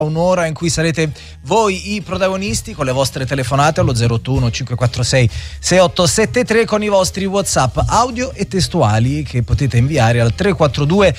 un'ora in cui sarete voi i protagonisti con le vostre telefonate allo 081 546 6873 con i vostri WhatsApp audio e testuali che potete inviare al 342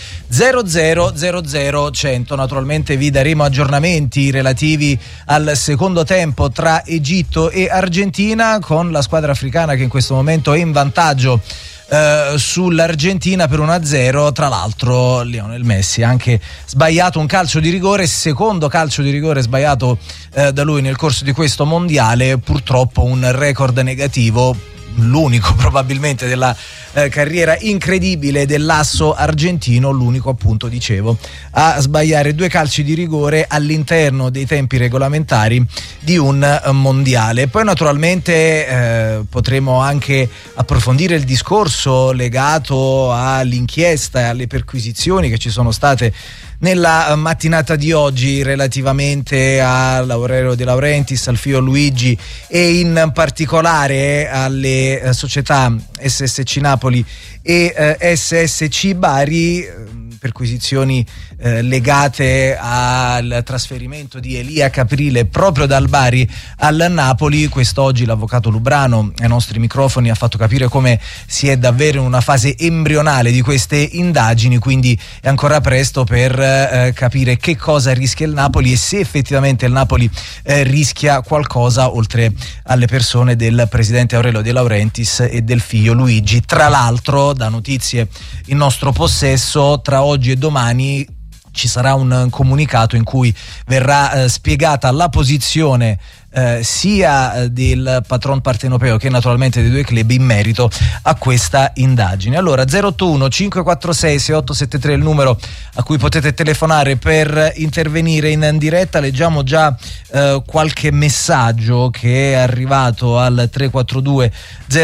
00 100. Naturalmente vi daremo aggiornamenti relativi al secondo tempo tra Egitto e Argentina, con la squadra africana che in questo momento è in vantaggio sull'Argentina per 1-0. Tra l'altro Lionel Messi ha anche sbagliato un calcio di rigore, secondo calcio di rigore sbagliato da lui nel corso di questo mondiale, purtroppo un record negativo, l'unico probabilmente della carriera incredibile dell'asso argentino, l'unico appunto dicevo a sbagliare 2 calci di rigore all'interno dei tempi regolamentari di un mondiale. Poi naturalmente potremo anche approfondire il discorso legato all'inchiesta e alle perquisizioni che ci sono state nella mattinata di oggi relativamente all'Aurelio De Laurentiis, al figlio Luigi e in particolare alle società SSC Napoli e SSC Bari, perquisizioni legate al trasferimento di Elia Caprile proprio dal Bari al Napoli. Quest'oggi l'avvocato Lubrano ai nostri microfoni ha fatto capire come si è davvero in una fase embrionale di queste indagini, quindi è ancora presto per capire che cosa rischia il Napoli e se effettivamente il Napoli rischia qualcosa oltre alle persone del presidente Aurelio De Laurentiis e del figlio Luigi. Tra l'altro, da notizie in nostro possesso, tra oggi e domani ci sarà un comunicato in cui verrà spiegata la posizione sia del patron partenopeo che naturalmente dei 2 club in merito a questa indagine. Allora 081 546 6873 è il numero a cui potete telefonare per intervenire in diretta. Leggiamo già qualche messaggio che è arrivato al 342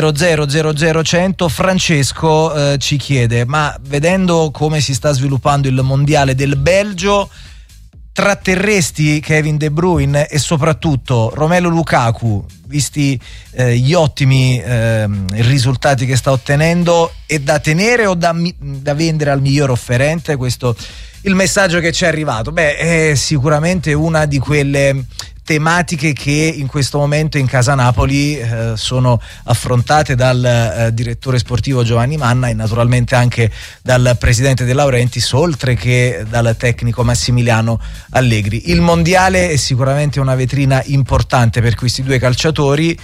00 100. Francesco ci chiede: ma vedendo come si sta sviluppando il mondiale del Belgio, tratterresti Kevin De Bruyne e soprattutto Romelu Lukaku, visti gli ottimi risultati che sta ottenendo, è da tenere o da vendere al miglior offerente? Questo il messaggio che ci è arrivato. È sicuramente una di quelle tematiche che in questo momento in casa Napoli sono affrontate dal direttore sportivo Giovanni Manna e naturalmente anche dal presidente De Laurentiis, oltre che dal tecnico Massimiliano Allegri. Il mondiale è sicuramente una vetrina importante per questi 2 calciatori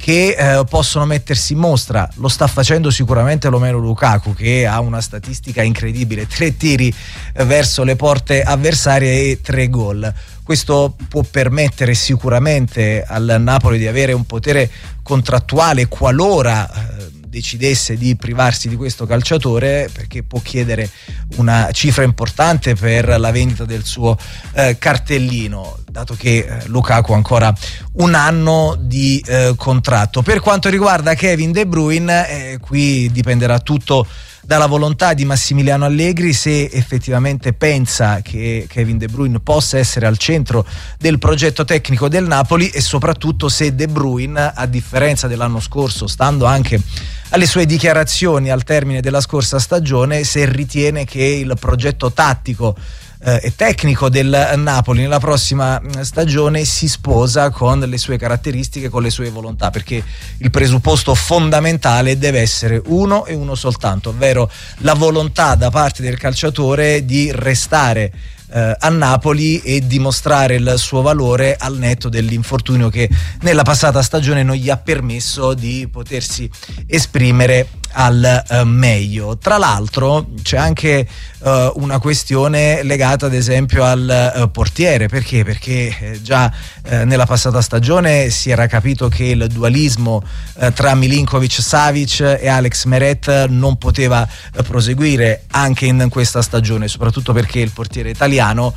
che possono mettersi in mostra. Lo sta facendo sicuramente Romelu Lukaku, che ha una statistica incredibile: 3 tiri verso le porte avversarie e 3 gol. Questo può permettere sicuramente al Napoli di avere un potere contrattuale qualora decidesse di privarsi di questo calciatore, perché può chiedere una cifra importante per la vendita del suo cartellino, dato che Lukaku ha ancora 1 anno di contratto. Per quanto riguarda Kevin De Bruyne, qui dipenderà tutto dalla volontà di Massimiliano Allegri, se effettivamente pensa che Kevin De Bruyne possa essere al centro del progetto tecnico del Napoli e soprattutto se De Bruyne, a differenza dell'anno scorso, stando anche alle sue dichiarazioni al termine della scorsa stagione, se ritiene che il progetto tattico e tecnico del Napoli nella prossima stagione si sposa con le sue caratteristiche, con le sue volontà, perché il presupposto fondamentale deve essere uno e uno soltanto, ovvero la volontà da parte del calciatore di restare a Napoli e dimostrare il suo valore al netto dell'infortunio che nella passata stagione non gli ha permesso di potersi esprimere al meglio. Tra l'altro c'è anche una questione legata ad esempio al portiere. Perché già nella passata stagione si era capito che il dualismo tra Milinkovic-Savic e Alex Meret non poteva proseguire anche in questa stagione, soprattutto perché il portiere italiano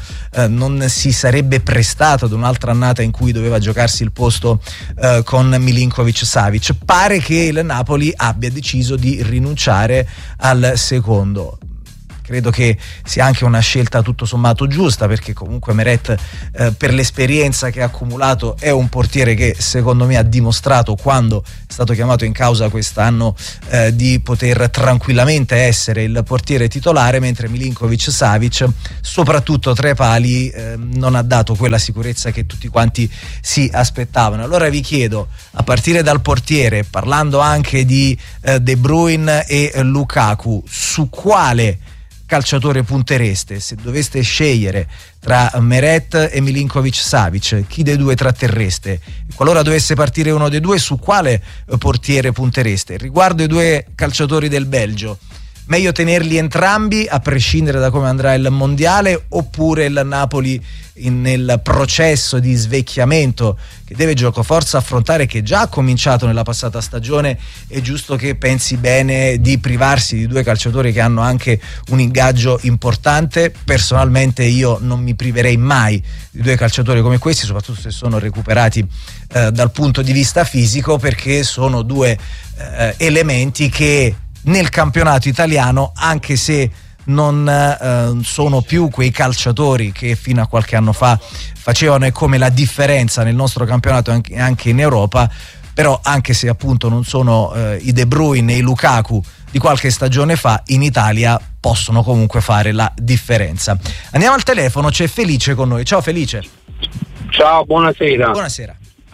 non si sarebbe prestato ad un'altra annata in cui doveva giocarsi il posto con Milinkovic-Savic. Pare che il Napoli abbia deciso di rinunciare al secondo. credo che sia anche una scelta tutto sommato giusta, perché comunque Meret per l'esperienza che ha accumulato è un portiere che secondo me ha dimostrato, quando è stato chiamato in causa quest'anno, di poter tranquillamente essere il portiere titolare, mentre Milinkovic-Savic, soprattutto tra i pali, non ha dato quella sicurezza che tutti quanti si aspettavano. Allora vi chiedo, a partire dal portiere, parlando anche di De Bruyne e Lukaku, su quale calciatore puntereste se doveste scegliere tra Meret e Milinkovic-Savic? Chi dei due tratterreste? Qualora dovesse partire uno dei due, su quale portiere puntereste? Riguardo i due calciatori del Belgio, meglio tenerli entrambi a prescindere da come andrà il mondiale, oppure il Napoli nel processo di svecchiamento che deve giocoforza affrontare, che già ha cominciato nella passata stagione, è giusto che pensi bene di privarsi di due calciatori che hanno anche un ingaggio importante? Personalmente io non mi priverei mai di due calciatori come questi, soprattutto se sono recuperati dal punto di vista fisico, perché sono due elementi che nel campionato italiano, anche se non sono più quei calciatori che fino a qualche anno fa facevano come la differenza nel nostro campionato anche in Europa, però anche se appunto non sono i De Bruyne e i Lukaku di qualche stagione fa, in Italia possono comunque fare la differenza. Andiamo al telefono, c'è Felice con noi. Ciao Felice. Ciao, buonasera. Buonasera.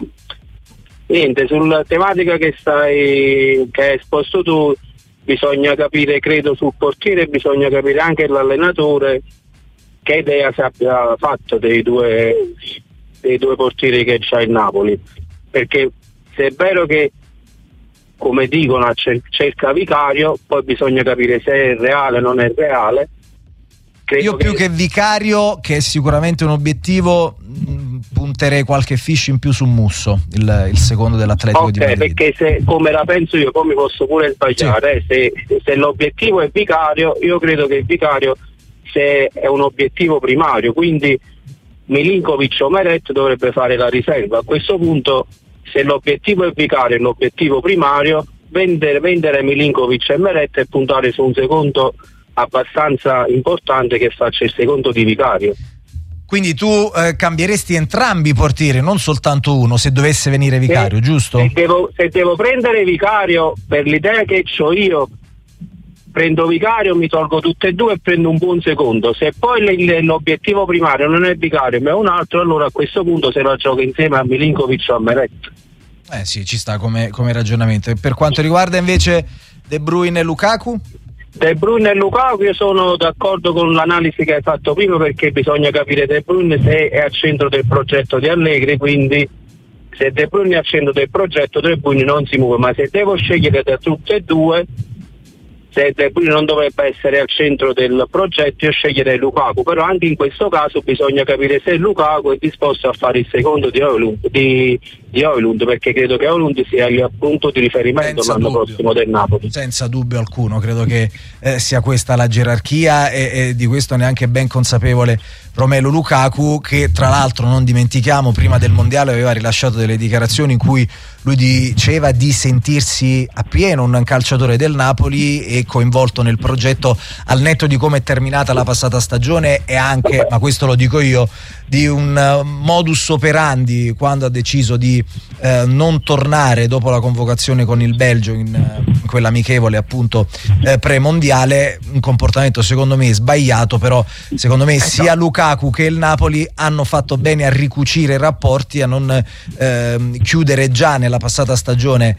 Niente, sulla tematica che hai esposto tu, bisogna capire, credo, sul portiere, bisogna capire anche l'allenatore che idea si abbia fatto dei due portieri che c'ha il Napoli, perché se è vero che, come dicono, cerca Vicario, poi bisogna capire se è reale o non è reale. Io più che Vicario, che è sicuramente un obiettivo, punterei qualche fish in più su Musso, il secondo dell'Atletico di Madrid. Perché se, come la penso io, poi mi posso pure sbagliare, sì. Se l'obiettivo è Vicario, io credo che Vicario, se è un obiettivo primario, quindi Milinkovic o Meret dovrebbe fare la riserva. A questo punto, se l'obiettivo è Vicario e l'obiettivo primario, vendere Milinkovic e Meret e puntare su un secondo abbastanza importante che faccia il secondo di Vicario. Quindi tu cambieresti entrambi i portieri, non soltanto uno, se dovesse venire Vicario, giusto? Se devo prendere Vicario, per l'idea che ho io, prendo Vicario, mi tolgo tutte e due e prendo un buon secondo. Se poi l'obiettivo primario non è Vicario ma è un altro, allora a questo punto se la gioco insieme a Milinkovic o a Meret. Sì, ci sta come ragionamento. E per quanto riguarda invece De Bruyne e Lukaku? De Bruyne e Lukaku, io sono d'accordo con l'analisi che hai fatto prima, perché bisogna capire De Bruyne se è al centro del progetto di Allegri, quindi se De Bruyne è al centro del progetto, De Bruyne non si muove, ma se devo scegliere da tutte e due, se De Bruyne non dovrebbe essere al centro del progetto, io sceglierei Lukaku, però anche in questo caso bisogna capire se Lukaku è disposto a fare il secondo di Højlund, perché credo che Højlund sia il punto di riferimento l'anno prossimo del Napoli. Senza dubbio alcuno, credo che sia questa la gerarchia e di questo neanche ben consapevole Romelu Lukaku, che tra l'altro, non dimentichiamo, prima del mondiale aveva rilasciato delle dichiarazioni in cui lui diceva di sentirsi appieno un calciatore del Napoli e coinvolto nel progetto, al netto di come è terminata la passata stagione, e anche, ma questo lo dico io, di un modus operandi quando ha deciso di non tornare dopo la convocazione con il Belgio in quell'amichevole appunto pre-mondiale. Un comportamento secondo me sbagliato, però secondo me sia Lukaku che il Napoli hanno fatto bene a ricucire i rapporti, a non chiudere già nella passata stagione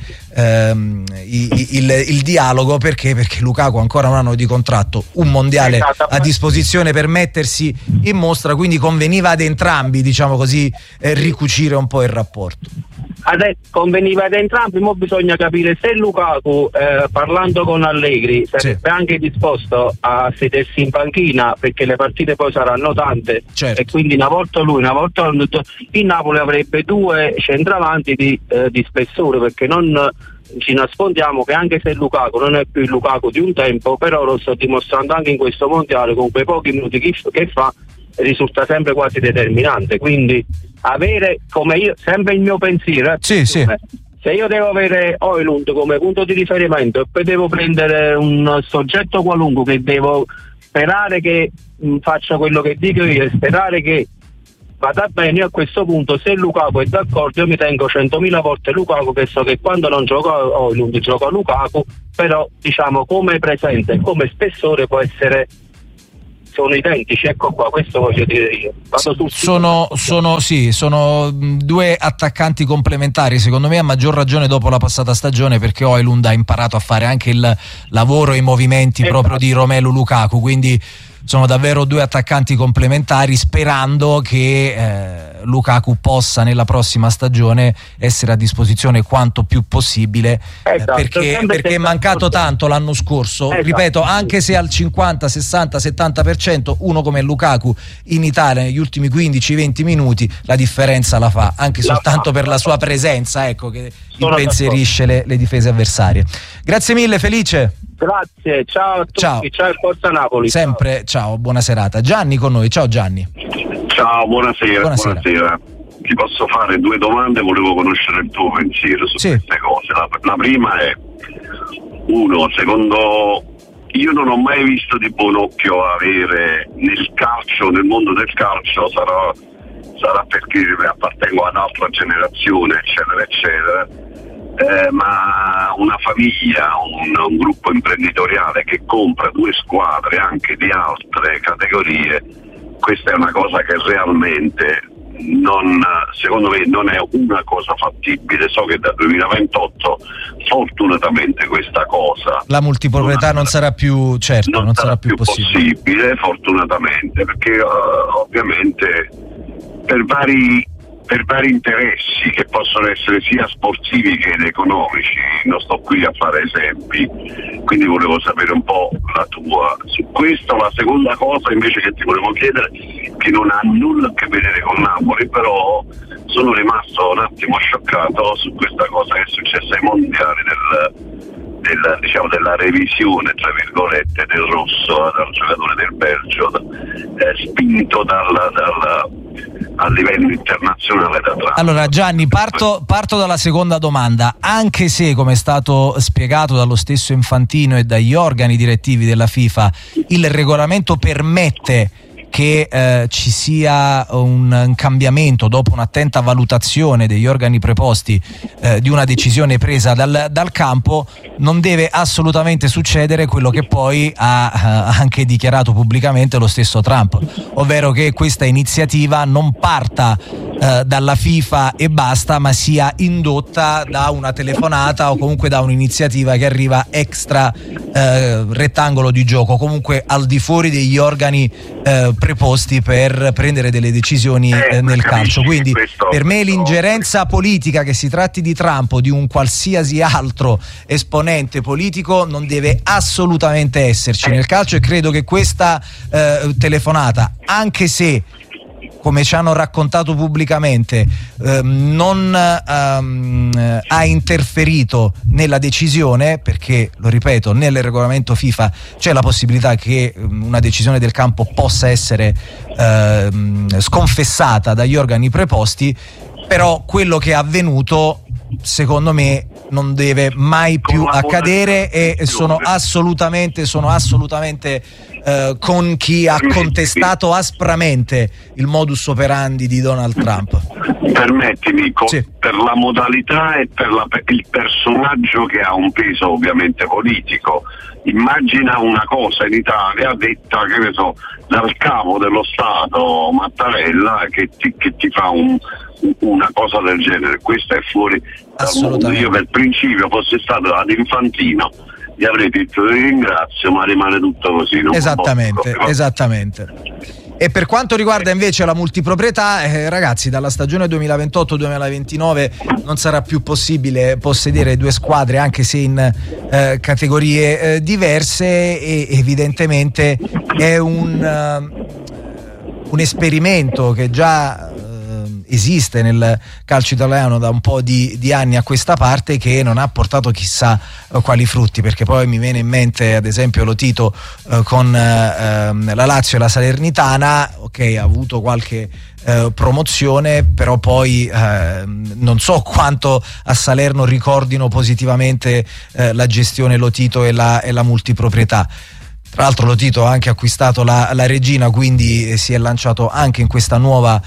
il dialogo, perché Lukaku ancora un anno di contratto, un mondiale a disposizione per mettersi in mostra, quindi conveniva ad entrambi, diciamo così, ricucire un po' il rapporto. Adesso conveniva ad entrambi, ma bisogna capire se Lukaku, parlando con Allegri, sarebbe anche disposto a sedersi in panchina, perché le partite poi saranno tante, e quindi una volta lui, una volta il Napoli avrebbe due centravanti di spessore, perché non ci nascondiamo che anche se Lukaku non è più il Lukaku di un tempo, però lo sto dimostrando anche in questo mondiale, con quei pochi minuti che fa risulta sempre quasi determinante. Quindi avere, come io, sempre il mio pensiero, se io devo avere Højlund come punto di riferimento e poi devo prendere un soggetto qualunque che devo sperare che faccia quello che dico io e sperare che vada bene. Io a questo punto, se Lukaku è d'accordo, io mi tengo 100.000 volte Lukaku, che so che quando non gioco Højlund gioco a Lukaku, però diciamo come presenza e come spessore sono identici, ecco qua, questo voglio dire io. Sono due attaccanti complementari, secondo me, a maggior ragione dopo la passata stagione, perché Højlund ha imparato a fare anche il lavoro e i movimenti proprio di Romelu Lukaku, quindi sono davvero due attaccanti complementari, sperando che Lukaku possa nella prossima stagione essere a disposizione quanto più possibile, perché è mancato tanto l'anno scorso, ripeto, anche se al 50, 60, 70% uno come Lukaku in Italia negli ultimi 15-20 minuti la differenza la fa, anche soltanto per la sua presenza, ecco, che impensierisce le difese avversarie. Grazie mille Felice. Grazie, ciao a tutti, ciao Forza Napoli. Sempre, ciao, buona serata. Gianni con noi, ciao Gianni. Ciao, buonasera. Ti posso fare due domande, volevo conoscere il tuo pensiero su queste cose. La prima è, secondo, io non ho mai visto di buon occhio avere nel calcio, nel mondo del calcio, sarà perché appartengo ad altra generazione, eccetera, eccetera. Ma una famiglia, un gruppo imprenditoriale che compra due squadre anche di altre categorie, questa è una cosa che realmente secondo me non è una cosa fattibile. So che dal 2028 fortunatamente questa cosa, la multiproprietà non sarà più possibile, fortunatamente, perché ovviamente per vari interessi che possono essere sia sportivi che economici, non sto qui a fare esempi, quindi volevo sapere un po' la tua su questo. La seconda cosa invece che ti volevo chiedere, che non ha nulla a che vedere con Napoli, però sono rimasto un attimo scioccato su questa cosa che è successa ai mondiali della revisione, tra virgolette, del rosso dal giocatore del Belgio, spinto a livello internazionale da Trump. Allora Gianni, parto dalla seconda domanda. Anche se, come è stato spiegato dallo stesso Infantino e dagli organi direttivi della FIFA, il regolamento permette che ci sia un cambiamento dopo un'attenta valutazione degli organi preposti di una decisione presa dal campo, non deve assolutamente succedere quello che poi ha anche dichiarato pubblicamente lo stesso Trump, ovvero che questa iniziativa non parta dalla FIFA e basta, ma sia indotta da una telefonata o comunque da un'iniziativa che arriva extra rettangolo di gioco, comunque al di fuori degli organi preposti per prendere delle decisioni nel calcio. Quindi per me l'ingerenza politica, che si tratti di Trump o di un qualsiasi altro esponente politico, non deve assolutamente esserci nel calcio, e credo che questa telefonata, anche se come ci hanno raccontato pubblicamente non ha interferito nella decisione, perché, lo ripeto, nel regolamento FIFA c'è la possibilità che una decisione del campo possa essere sconfessata dagli organi preposti, però quello che è avvenuto secondo me non deve mai più accadere, e sono assolutamente con chi ha contestato aspramente il modus operandi di Donald Trump. Permettimi, per la modalità e per il personaggio che ha un peso ovviamente politico, immagina una cosa in Italia detta, che ne so, dal capo dello Stato Mattarella, che ti fa una cosa del genere. Questo è fuori dal mondo. Io per principio fossi stato ad Infantino, gli avrei detto ti ringrazio, ma rimane tutto così. Esattamente. E per quanto riguarda invece la multiproprietà, ragazzi, dalla stagione 2028-2029 non sarà più possibile possedere due squadre, anche se in categorie diverse, e evidentemente è un esperimento che già esiste nel calcio italiano da un po' di anni a questa parte, che non ha portato chissà quali frutti, perché poi mi viene in mente ad esempio lo Tito con la Lazio e la Salernitana, ha avuto qualche promozione, però poi non so quanto a Salerno ricordino positivamente la gestione lo Tito e la multiproprietà. Tra l'altro lo Tito ha anche acquistato la Regina, quindi si è lanciato anche in questa nuova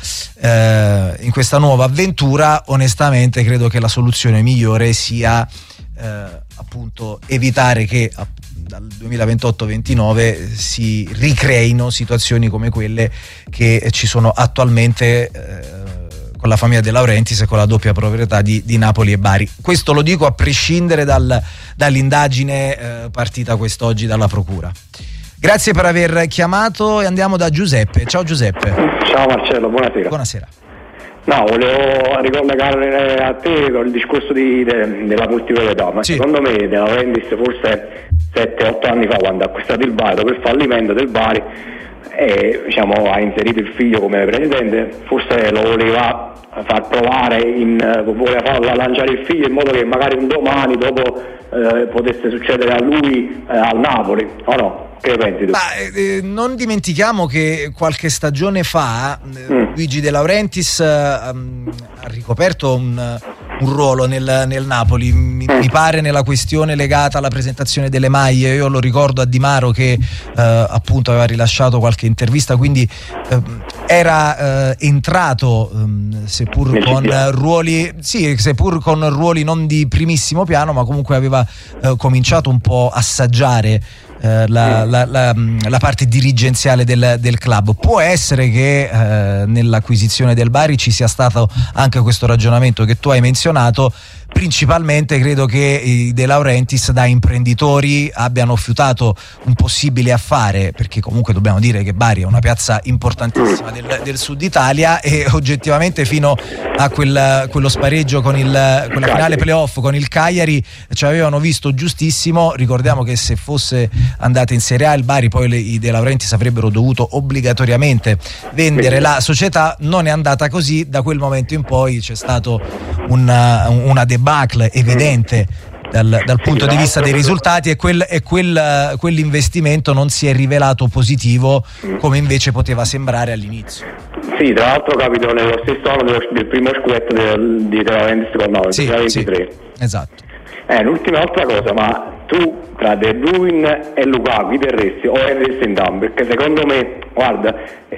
avventura. Onestamente credo che la soluzione migliore sia appunto evitare che dal 2028-29 si ricreino situazioni come quelle che ci sono attualmente con la famiglia De Laurentiis e con la doppia proprietà di Napoli e Bari. Questo lo dico a prescindere dall'indagine partita quest'oggi dalla Procura. Grazie per aver chiamato e andiamo da Giuseppe. Ciao Giuseppe. Ciao Marcello, buonasera. Buonasera. No, volevo ricollegare a te con il discorso della multiproprietà, ma sì. Secondo me De Laurentiis forse 7-8 anni fa, quando ha acquistato il Bari, dopo il fallimento del Bari, ha inserito il figlio come presidente, forse lo voleva far provare, voleva farla lanciare il figlio in modo che magari un domani dopo potesse succedere a lui al Napoli, o no? Che pensi tu? Non dimentichiamo che qualche stagione fa Luigi De Laurentiis ha ricoperto un ruolo nel Napoli, mi pare nella questione legata alla presentazione delle maglie. Io lo ricordo a Di Maro che appunto aveva rilasciato qualche intervista, quindi era entrato seppur con ruoli non di primissimo piano, ma comunque aveva cominciato un po' a assaggiare la parte dirigenziale del club. Può essere che nell'acquisizione del Bari ci sia stato anche questo ragionamento che tu hai menzionato. Principalmente credo che i De Laurentiis da imprenditori abbiano fiutato un possibile affare, perché comunque dobbiamo dire che Bari è una piazza importantissima del sud Italia, e oggettivamente fino a quello spareggio con quella finale playoff con il Cagliari ci avevano visto giustissimo. Ricordiamo che se fosse andata in Serie A il Bari, poi i De Laurentiis avrebbero dovuto obbligatoriamente vendere la società. Non è andata così, da quel momento in poi c'è stato una debacle evidente dal punto di vista dei risultati, e quell'investimento non si è rivelato positivo come invece poteva sembrare all'inizio. Sì, tra l'altro capito nello stesso anno del primo scudetto di De Laurentiis con Napoli, 2023. Sì, esatto. L'ultima altra cosa, ma tu tra De Bruyne e Lukaku terresti o terresti entrambi? Perché secondo me, guarda,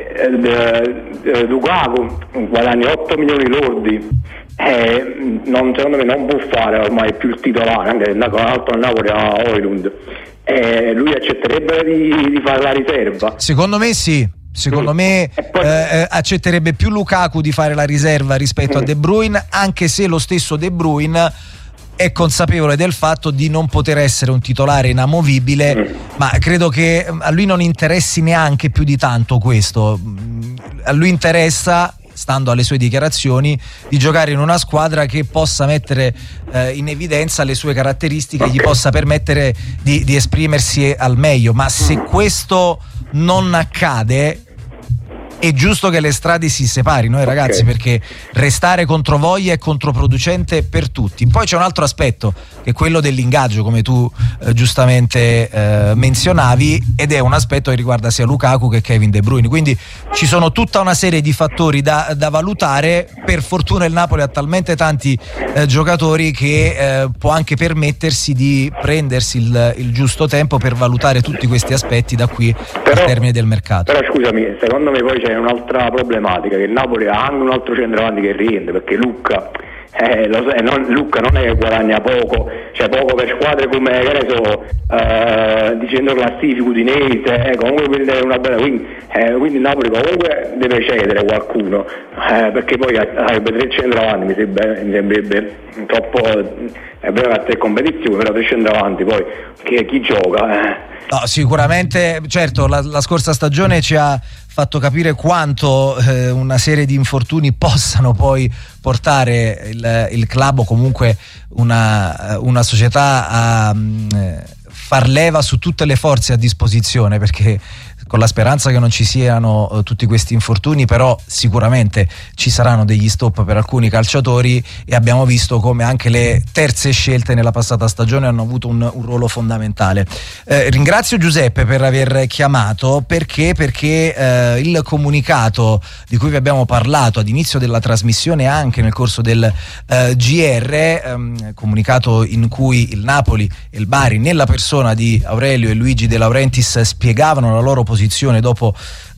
Lukaku guadagna 8 milioni lordi, secondo me non può fare ormai più il titolare, anche con l'altro Napoli a Højlund. Lui accetterebbe di fare la riserva? Secondo me sì. Secondo me accetterebbe più Lukaku di fare la riserva rispetto a De Bruyne, anche se lo stesso De Bruyne è consapevole del fatto di non poter essere un titolare inamovibile, ma credo che a lui non interessi neanche più di tanto questo. A lui interessa, stando alle sue dichiarazioni, di giocare in una squadra che possa mettere in evidenza le sue caratteristiche, gli possa permettere di esprimersi al meglio. Ma se questo non accade, è giusto che le strade si separino, ragazzi, perché restare controvoglia è controproducente per tutti. Poi c'è un altro aspetto, che è quello dell'ingaggio, come tu giustamente menzionavi, ed è un aspetto che riguarda sia Lukaku che Kevin De Bruyne. Quindi ci sono tutta una serie di fattori da valutare. Per fortuna il Napoli ha talmente tanti giocatori che può anche permettersi di prendersi il giusto tempo per valutare tutti questi aspetti da qui al termine del mercato. Però scusami, secondo me poi c'è un'altra problematica, che il Napoli ha anche un altro centravanti che rientra, perché Lucca Lucca non è che guadagna poco, cioè poco per squadre come, che ne so, dicendo classifico Udinese, comunque quindi è una bella, quindi il Napoli comunque deve cedere qualcuno, perché poi avrebbe tre centravanti, mi sembrerebbe troppo, è vero che a tre competizioni, però tre centravanti poi chi gioca? No, sicuramente, certo, la scorsa stagione ci ha fatto capire quanto una serie di infortuni possano poi portare il club o comunque una società a far leva su tutte le forze a disposizione, perché con la speranza che non ci siano tutti questi infortuni, però sicuramente ci saranno degli stop per alcuni calciatori, e abbiamo visto come anche le terze scelte nella passata stagione hanno avuto un ruolo fondamentale. Ringrazio Giuseppe per aver chiamato, perché il comunicato di cui vi abbiamo parlato ad inizio della trasmissione, anche nel corso del GR, comunicato in cui il Napoli e il Bari, nella persona di Aurelio e Luigi De Laurentiis, spiegavano la loro posizione dopo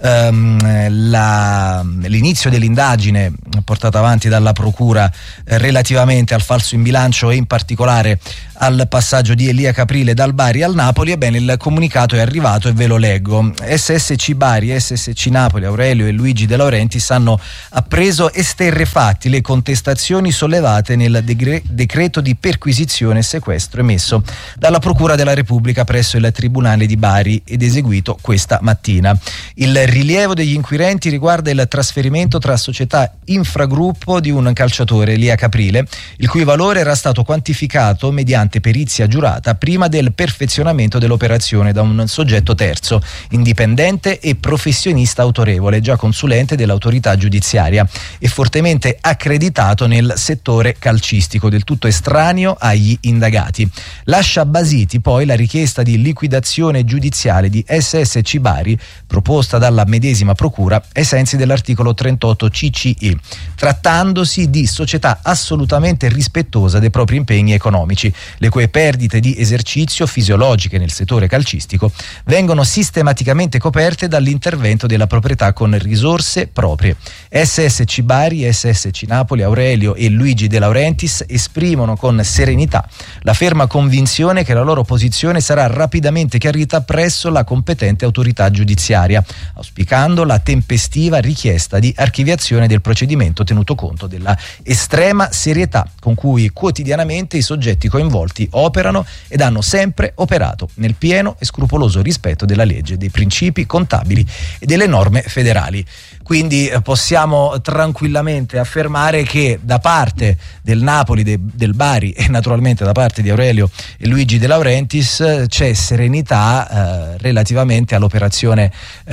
l'inizio dell'indagine portata avanti dalla procura relativamente al falso in bilancio e in particolare al passaggio di Elia Caprile dal Bari al Napoli. Ebbene, il comunicato è arrivato e ve lo leggo. SSC Bari, SSC Napoli, Aurelio e Luigi De Laurentiis hanno appreso esterrefatti le contestazioni sollevate nel decreto di perquisizione e sequestro emesso dalla Procura della Repubblica presso il Tribunale di Bari ed eseguito questa mattina. Il rilievo degli inquirenti riguarda il trasferimento tra società infragruppo di un calciatore, Elia Caprile, il cui valore era stato quantificato mediante perizia giurata prima del perfezionamento dell'operazione da un soggetto terzo, indipendente e professionista autorevole, già consulente dell'autorità giudiziaria e fortemente accreditato nel settore calcistico, del tutto estraneo agli indagati. Lascia basiti poi la richiesta di liquidazione giudiziale di SSC Bari proposta dalla medesima procura ai sensi dell'articolo 38 CCI, trattandosi di società assolutamente rispettosa dei propri impegni economici, le cui perdite di esercizio fisiologiche nel settore calcistico vengono sistematicamente coperte dall'intervento della proprietà con risorse proprie. SSC Bari, SSC Napoli, Aurelio e Luigi De Laurentiis esprimono con serenità la ferma convinzione che la loro posizione sarà rapidamente chiarita presso la competente autorità giudiziaria, auspicando la tempestiva richiesta di archiviazione del procedimento, tenuto conto della estrema serietà con cui quotidianamente i soggetti coinvolti operano ed hanno sempre operato nel pieno e scrupoloso rispetto della legge, dei principi contabili e delle norme federali. Quindi possiamo tranquillamente affermare che da parte del Napoli, del Bari e naturalmente da parte di Aurelio e Luigi De Laurentiis c'è serenità relativamente all'operazione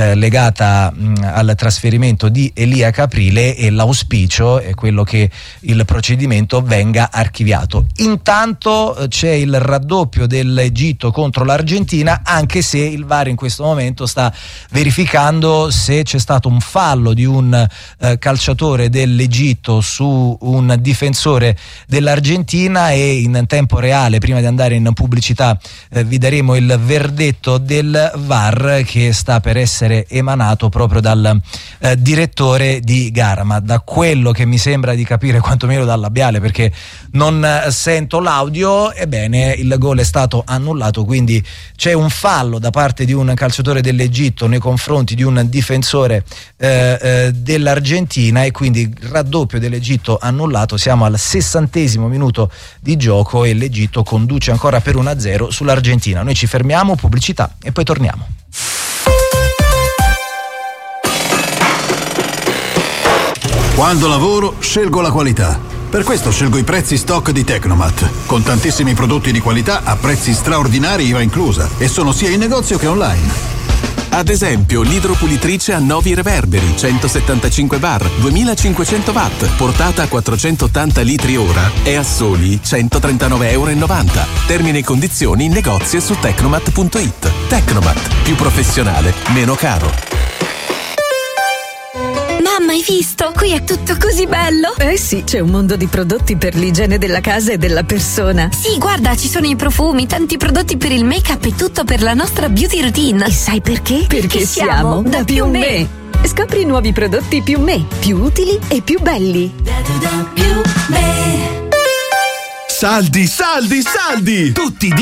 legata al trasferimento di Elia Caprile, e l'auspicio è quello che il procedimento venga archiviato. Intanto c'è il raddoppio dell'Egitto contro l'Argentina, anche se il VAR in questo momento sta verificando se c'è stato un fallo di un calciatore dell'Egitto su un difensore dell'Argentina, e in tempo reale, prima di andare in pubblicità, vi daremo il verdetto del VAR che sta per essere emanato proprio dal direttore di gara. Ma da quello che mi sembra di capire, quantomeno dal labiale, perché non sento l'audio, ebbene il gol è stato annullato, quindi c'è un fallo da parte di un calciatore dell'Egitto nei confronti di un difensore dell'Argentina, e quindi raddoppio dell'Egitto annullato. Siamo al 60° minuto di gioco e l'Egitto conduce ancora per 1-0 sull'Argentina. Noi ci fermiamo, pubblicità, e poi torniamo. Quando lavoro scelgo la qualità. Per questo scelgo i prezzi stock di Tecnomat, con tantissimi prodotti di qualità a prezzi straordinari, IVA inclusa, e sono sia in negozio che online. Ad esempio, l'idropulitrice a Novi Reverberi 175 bar, 2500 watt, portata a 480 litri ora, è a soli €139,90. Termini e condizioni in negozio e su tecnomat.it. Tecnomat, più professionale, meno caro. Mamma, hai visto? Qui è tutto così bello! Eh sì, c'è un mondo di prodotti per l'igiene della casa e della persona. Sì, guarda, ci sono i profumi, tanti prodotti per il make-up e tutto per la nostra beauty routine. E sai perché? Perché siamo da Più Me. Scopri nuovi prodotti Più Me, più utili e più belli. Da Più Me. Saldi, saldi, saldi! Tutti